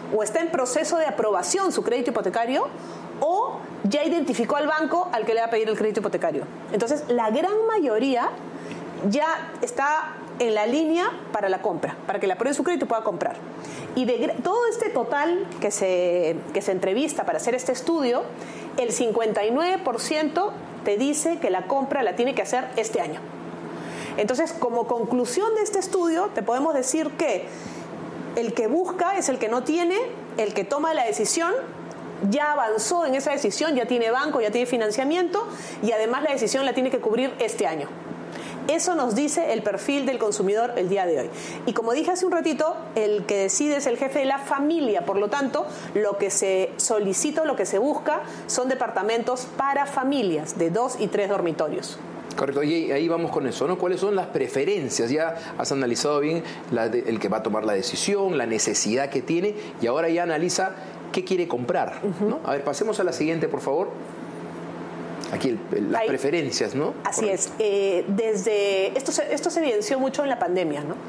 o está en proceso de aprobación su crédito hipotecario, o ya identificó al banco al que le va a pedir el crédito hipotecario. Entonces, la gran mayoría ya está en la línea para la compra, para que le aprueben su crédito y pueda comprar. Y de todo este total que se entrevista para hacer este estudio, el 59% te dice que la compra la tiene que hacer este año. Entonces, como conclusión de este estudio, te podemos decir que el que busca es el que no tiene, el que toma la decisión ya avanzó en esa decisión, ya tiene banco, ya tiene financiamiento, y además la decisión la tiene que cubrir este año. Eso nos dice el perfil del consumidor el día de hoy. Y como dije hace un ratito, el que decide es el jefe de la familia. Por lo tanto, lo que se solicita, lo que se busca, son departamentos para familias de 2 y 3 dormitorios. Correcto, y ahí vamos con eso, ¿no? ¿Cuáles son las preferencias? Ya has analizado bien el que va a tomar la decisión, la necesidad que tiene, y ahora ya analiza qué quiere comprar, ¿no? A ver, pasemos a la siguiente, por favor. Aquí las preferencias, ¿no? Así es. Desde esto se evidenció mucho en la pandemia, ¿no?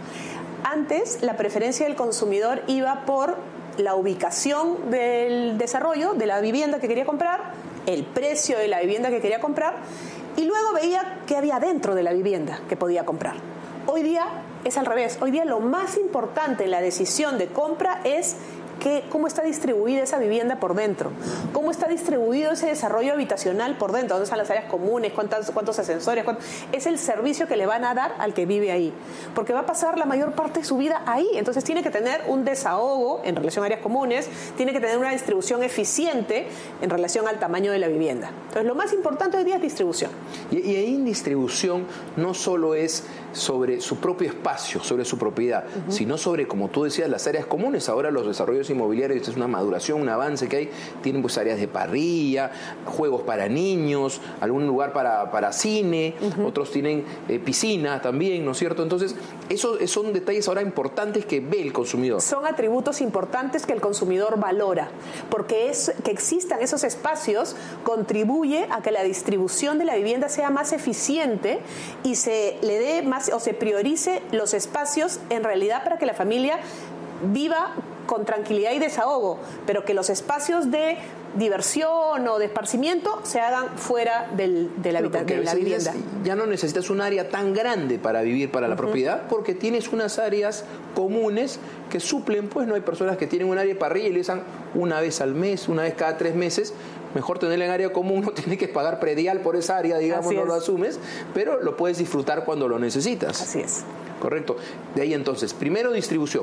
Antes, la preferencia del consumidor iba por la ubicación del desarrollo de la vivienda que quería comprar, el precio de la vivienda que quería comprar, y luego veía qué había dentro de la vivienda que podía comprar. Hoy día es al revés. Hoy día lo más importante en la decisión de compra es cómo está distribuida esa vivienda por dentro, cómo está distribuido ese desarrollo habitacional por dentro, dónde están las áreas comunes, cuántos ascensores, es el servicio que le van a dar al que vive ahí, porque va a pasar la mayor parte de su vida ahí. Entonces tiene que tener un desahogo en relación a áreas comunes, tiene que tener una distribución eficiente en relación al tamaño de la vivienda. Entonces lo más importante hoy día es distribución. Y ahí en distribución no solo es sobre su propio espacio, sobre su propiedad, sino sobre, como tú decías, las áreas comunes. Ahora los desarrollos inmobiliarios, es una maduración, un avance que hay, tienen pues áreas de parrilla, juegos para niños, algún lugar para cine, otros tienen piscina también, ¿no es cierto? Entonces, esos son detalles ahora importantes que ve el consumidor. Son atributos importantes que el consumidor valora, porque que existan esos espacios contribuye a que la distribución de la vivienda sea más eficiente y se le dé más, o se priorice los espacios en realidad para que la familia viva con tranquilidad y desahogo, pero que los espacios de diversión o de esparcimiento se hagan fuera de la vivienda. Ya no necesitas un área tan grande para vivir para la propiedad, porque tienes unas áreas comunes que suplen, pues no hay personas que tienen un área de parrilla y le usan una vez al mes, una vez cada 3 meses. Mejor tenerla en área común, no tienes que pagar predial por esa área, digamos, no lo asumes, pero lo puedes disfrutar cuando lo necesitas. Así es. Correcto. De ahí entonces, primero distribución,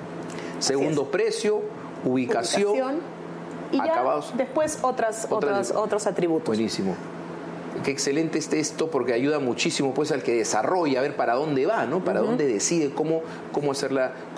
segundo precio, ubicación y ya acabados. Después otros atributos. Buenísimo. Qué excelente esto, porque ayuda muchísimo pues al que desarrolla, a ver para dónde va, ¿no? Para dónde decide cómo hacer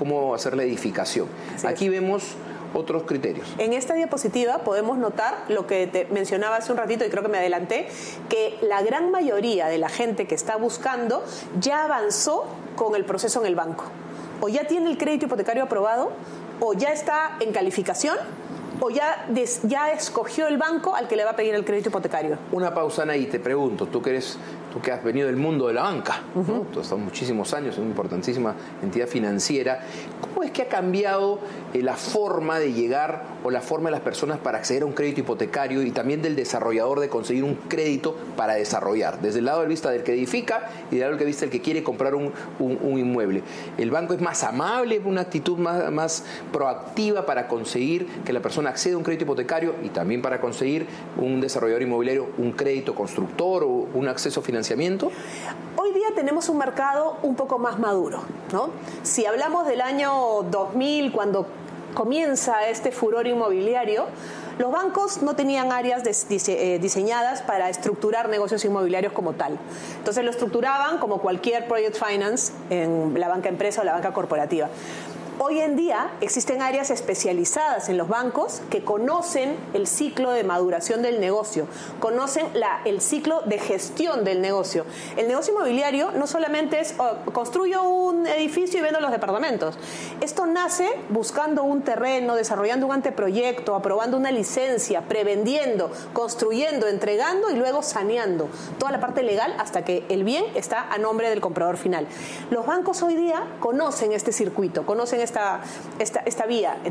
la edificación. Aquí vemos otros criterios. En esta diapositiva podemos notar lo que te mencionaba hace un ratito y creo que me adelanté, que la gran mayoría de la gente que está buscando ya avanzó con el proceso en el banco. O ya tiene el crédito hipotecario aprobado, o ya está en calificación, o ya escogió el banco al que le va a pedir el crédito hipotecario. Una pausa, Anaí, te pregunto, tú que has venido del mundo de la banca, ¿no? Tú has estado muchísimos años en una importantísima entidad financiera, ¿cómo es que ha cambiado la forma de llegar o la forma de las personas para acceder a un crédito hipotecario y también del desarrollador de conseguir un crédito para desarrollar? Desde el lado de vista del que edifica y del lado de vista del que quiere comprar un inmueble. ¿El banco es más amable, una actitud más proactiva para conseguir que la persona acceda a un crédito hipotecario y también para conseguir un desarrollador inmobiliario, un crédito constructor o un acceso a financiamiento? Hoy día tenemos un mercado un poco más maduro, ¿no? Si hablamos del año 2000, cuando comienza este furor inmobiliario, los bancos no tenían áreas diseñadas para estructurar negocios inmobiliarios como tal. Entonces lo estructuraban como cualquier project finance en la banca empresa o la banca corporativa. Hoy en día existen áreas especializadas en los bancos que conocen el ciclo de maduración del negocio, conocen el ciclo de gestión del negocio. El negocio inmobiliario no solamente es construyo un edificio y vendo los departamentos. Esto nace buscando un terreno, desarrollando un anteproyecto, aprobando una licencia, prevendiendo, construyendo, entregando y luego saneando. Toda la parte legal hasta que el bien está a nombre del comprador final. Los bancos hoy día conocen este circuito, conocen esta vía.